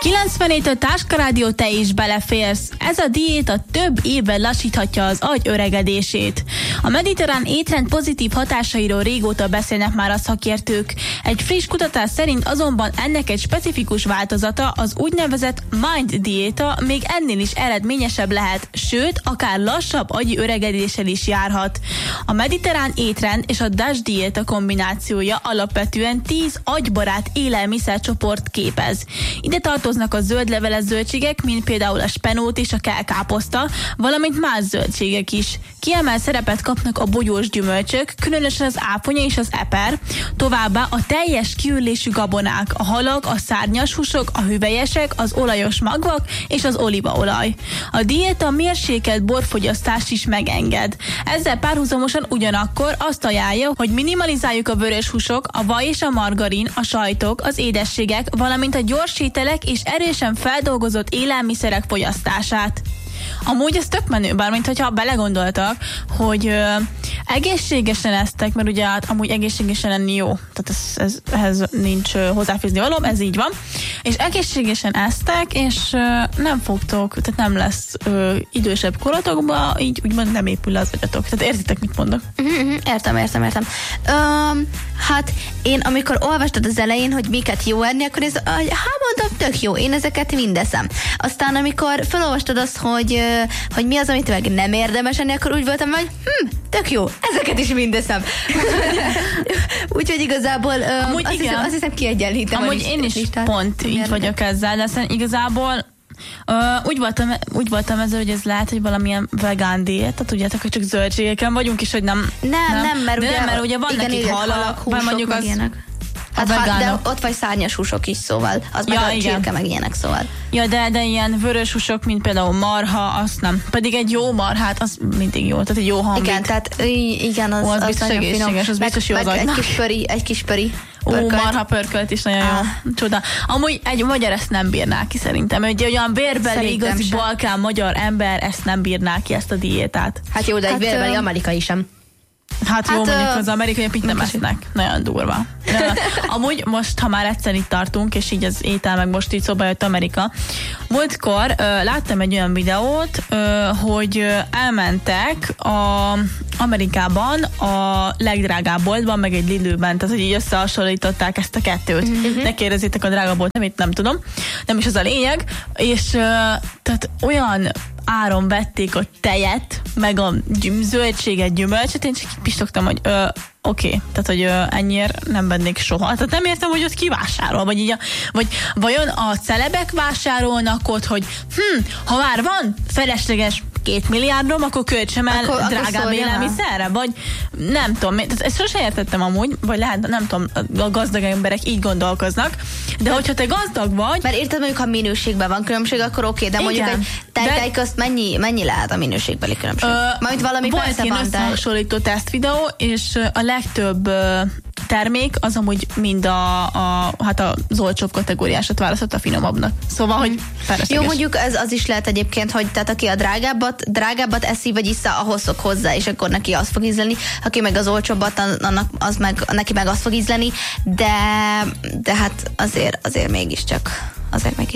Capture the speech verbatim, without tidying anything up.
kilencvenhét a Táska Rádió, te is beleférsz. Ez a diéta több évvel lassíthatja az agy öregedését. A mediterrán étrend pozitív hatásairól régóta beszélnek már a szakértők. Egy friss kutatás szerint azonban ennek egy specifikus változata, az úgynevezett mind diéta még ennél is eredményesebb lehet, sőt, akár lassabb agyi öregedéssel is járhat. A mediterrán étrend és a DASH diéta kombinációja alapvetően tíz agybarát élelmiszercsoport képez. Ide tartoznak a zöldleveles zöldségek, mint például a spenót és a kelkáposzta, valamint más zöldségek is. Kiemelt szerepet kapnak a bogyós gyümölcsök, különösen az áponya és az eper, továbbá a teljes kiürlésű gabonák, a halak, a szárnyas húsok, a hüvelyesek, az olajos magvak és az olívaolaj. A diéta mérsékelt borfogyasztást is megenged. Ezzel párhuzamosan ugyanakkor azt ajánlja, hogy minimalizáljuk a vörös húsok, a vaj és a margarin, a sajtok, az édességek, valamint a gyors ételek és erősen feldolgozott élelmiszerek fogyasztását. Amúgy ez tök menő, bármint hogyha belegondoltak, hogy ö, egészségesen esztek, mert ugye hát amúgy egészségesen lenni jó, tehát ez, ez, ehhez nincs ö, hozzáfűzni valóm, ez így van, és egészségesen esztek, és ö, nem fogtok, tehát nem lesz ö, idősebb korotokban, így úgymond nem épül az agyatok. Tehát értitek, mit mondok? Uh-huh, értem, értem, értem. Um, hát én amikor olvastad az elején, hogy miket jó enni, akkor ez, hát mondom, tök jó, én ezeket mind eszem. Aztán amikor felolvastad azt, hogy hogy mi az, amit meg nem érdemes enni, akkor úgy voltam, hogy hm, tök jó, ezeket is mindeszem. Úgyhogy igazából uh, azt, hiszem, azt hiszem kiegyenlítem. Amúgy én is listát. Pont így vagyok ezzel, de aztán igazából Uh, úgy, voltam, úgy voltam ezzel, hogy ez lehet, hogy valamilyen vegán diéta, tudjátok, hogy csak zöldségeken vagyunk, és hogy nem... Nem, nem, nem mert, de ugye, nem, mert ugye vannak igen, itt halak, húsok, mondjuk az... Ilyenek. Hát, de ott vagy szárnyas húsok is, szóval. Az ja, meg a csirke, meg ilyenek, szóval. Ja, de, de ilyen vörös húsok, mint például marha, azt nem. Pedig egy jó marhát, az mindig jó. Tehát egy jó hambit. Igen, tehát igen, az, Ó, az, az biztos nagyon finom. az biztos jó az agynak. Egy kis pöri, egy kis pöri. Ó, marha pörkölt is nagyon ah. jó. Csoda. Amúgy egy magyar ezt nem bírná ki szerintem. Egy olyan vérbeli igazi sem. Balkán magyar ember ezt nem bírná ki, ezt a diétát. Hát jó, de egy hát, vérbeli amerikai sem. Hát, hát jó, mondjuk az amerikaiak itt nem esznek. Nagyon durva. De, amúgy most, ha már egyszer itt tartunk, és így az étel meg most így szóba jött Amerika. Múltkor ö, láttam egy olyan videót, ö, hogy ö, elmentek a Amerikában a legdrágább boltban, meg egy Lidlben, tehát hogy így összehasonlították ezt a kettőt. Mm-hmm. Ne kérdezzétek a drága bolt, nem, itt nem tudom. Nem is az a lényeg. És ö, tehát olyan áron vették a tejet, meg a gyüm, zöldséget, gyümölcsöt, én csak pistogtam, hogy ö, oké, okay. Tehát, hogy ö, ennyire nem vennék soha. Tehát nem értem, hogy ott kivásárol, vagy így a, vagy vajon a celebek vásárolnak ott, hogy hm, ha már van felesleges két milliárdom, akkor költsem el akkor, drágább élelmiszerre, vagy nem tudom, ezt sosem értettem amúgy, vagy lehet, nem tudom, a gazdag emberek így gondolkoznak, de, de hogyha te gazdag vagy... Mert érted, mondjuk, ha minőségben van különbség, akkor oké, okay, de igen, mondjuk egy tej-tej közt mennyi, mennyi lehet a minőségbeli különbség? Majd valami persze van. Volt egy összehasonlító teszt videó, és a legtöbb termék az amúgy mind a, a hát az olcsóbb kategóriásat választott a finomabbnak. Szóval, hogy felesleges. Jó, mondjuk ez az is lehet egyébként, hogy tehát aki a drágábbat, drágábbat eszi, vagy issza, ahhoz szok hozzá, és akkor neki az fog ízleni, aki meg az olcsóbbat, annak az meg, neki meg az fog ízleni, de, de hát azért, azért mégiscsak, azért még